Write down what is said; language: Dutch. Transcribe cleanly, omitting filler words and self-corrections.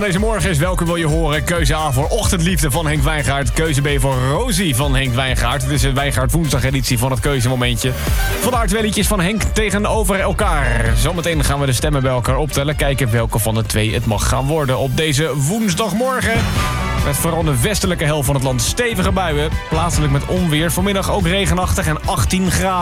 deze morgen is welke wil je horen? Keuze A voor Ochtendliefde van Henk Wijngaard. Keuze B voor Rosie van Henk Wijngaard. Het is de Wijngaard woensdag editie van het keuzemomentje. Vandaar twee liedjes van Henk tegenover elkaar. Zometeen gaan we de stemmen bij elkaar optellen. Kijken welke van de twee het mag gaan worden op deze woensdagmorgen. Met vooral de westelijke helft van het land stevige buien. Plaatselijk met onweer. Vanmiddag ook regenachtig en 18 graden.